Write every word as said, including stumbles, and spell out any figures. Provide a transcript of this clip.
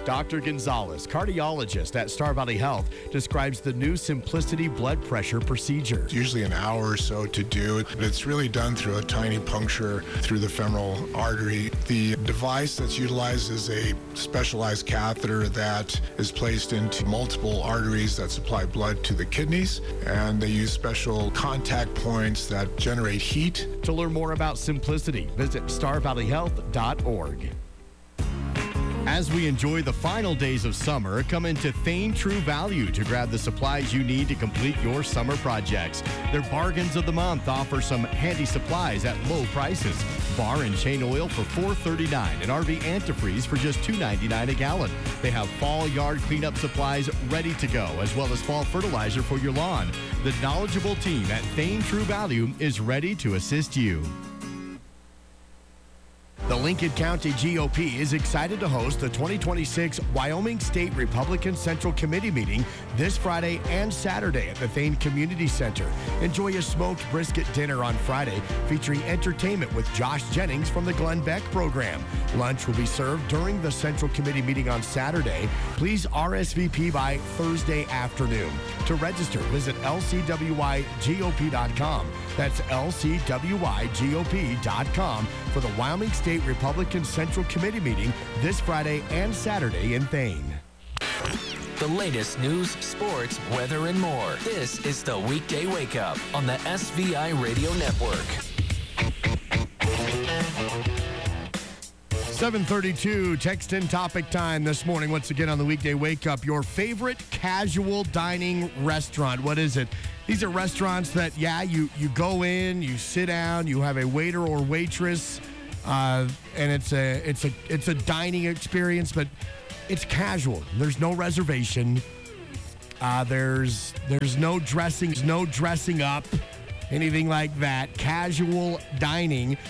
Doctor Gonzalez, cardiologist at Star Valley Health, describes the new Symplicity blood pressure procedure. It's usually an hour or so to do, but it's really done through a tiny puncture through the femoral artery. The device that's utilized is a specialized catheter that is placed into multiple arteries that supply blood to the kidneys, and they use special contact points that generate heat. To learn more about Symplicity, visit star valley health dot org. As we enjoy the final days of summer, come into Thane True Value to grab the supplies you need to complete your summer projects. Their bargains of the month offer some handy supplies at low prices. Bar and chain oil for four dollars and thirty-nine cents and R V antifreeze for just two dollars and ninety-nine cents a gallon. They have fall yard cleanup supplies ready to go, as well as fall fertilizer for your lawn. The knowledgeable team at Thane True Value is ready to assist you. The Lincoln County G O P is excited to host the twenty twenty-six Wyoming State Republican Central Committee meeting this Friday and Saturday at the Thane Community Center. Enjoy a smoked brisket dinner on Friday featuring entertainment with Josh Jennings from the Glenn Beck program. Lunch will be served during the Central Committee meeting on Saturday. Please R S V P by Thursday afternoon. To register, visit L C W Y G O P dot com. That's L C W Y G O P dot com for the Wyoming State Republican Central Committee meeting this Friday and Saturday in Thane. The latest news, sports, weather, and more. This is the Weekday Wake Up on the S V I Radio Network. seven thirty-two, text in topic time this morning. Once again on the Weekday Wake Up, your favorite casual dining restaurant. What is it? These are restaurants that, yeah, you, you go in, you sit down, you have a waiter or waitress, uh, and it's a it's a it's a dining experience, but it's casual. There's no reservation. Uh, there's there's no dressing, no dressing up, anything like that. Casual dining.